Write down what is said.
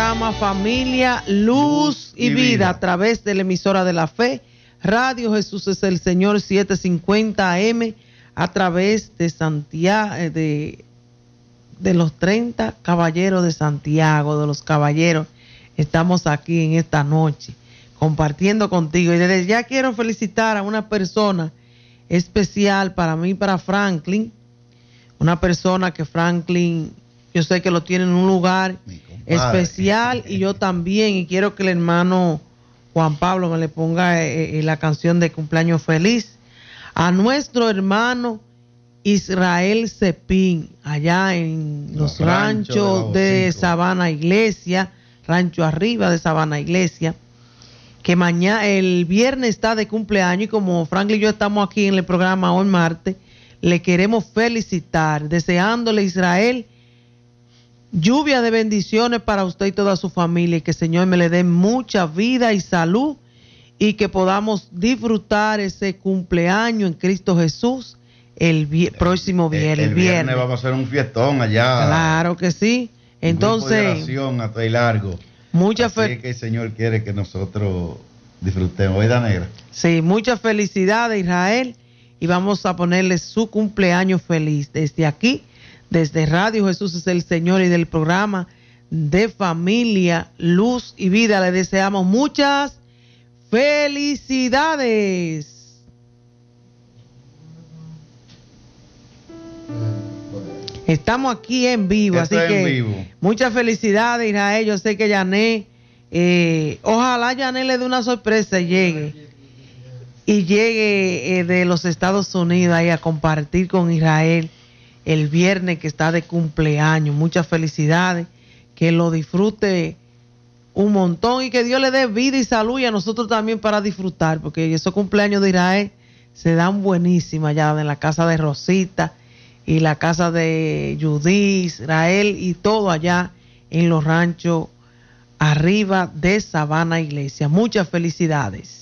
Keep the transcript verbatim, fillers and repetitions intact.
programa Familia, Luz y, y vida, vida a través de la emisora de la fe, Radio Jesús es el Señor setecientos cincuenta A M, a través de Santiago, de, de los treinta caballeros de Santiago, de los caballeros. Estamos aquí en esta noche compartiendo contigo, y desde ya quiero felicitar a una persona especial para mí, para Franklin, una persona que Franklin, yo sé que lo tiene en un lugar especial, y yo también, y quiero que el hermano Juan Pablo me le ponga eh, eh, la canción de cumpleaños feliz a nuestro hermano Israel Cepín, allá en los, los ranchos, ranchos de, de Sabana Iglesia, rancho arriba de Sabana Iglesia, que mañana, el viernes está de cumpleaños, y como Franklin y yo estamos aquí en el programa hoy martes, le queremos felicitar, deseándole, Israel, lluvia de bendiciones para usted y toda su familia, y que el Señor me le dé mucha vida y salud, y que podamos disfrutar ese cumpleaños en Cristo Jesús el vi- próximo viernes. El, el viernes vamos a hacer un fiestón allá. Claro que sí. Entonces, hasta ahí largo. Mucha fe- Así que el Señor quiere que nosotros disfrutemos. ¿Verdad, negra? Sí, muchas felicidades, Israel, y vamos a ponerle su cumpleaños feliz desde aquí, desde Radio Jesús es el Señor, y del programa de Familia, Luz y Vida. Le deseamos muchas felicidades. Estamos aquí en vivo, Esto así en que vivo. Muchas felicidades, Israel. Yo sé que Yané, eh, ojalá Yané le dé una sorpresa y llegue. Y llegue eh, de los Estados Unidos ahí a compartir con Israel el viernes que está de cumpleaños. Muchas felicidades, que lo disfrute un montón, y que Dios le dé vida y salud, y a nosotros también para disfrutar, porque esos cumpleaños de Israel se dan buenísimas allá en la casa de Rosita y la casa de Judí, Israel, y todo allá en los ranchos arriba de Sabana Iglesia. Muchas felicidades.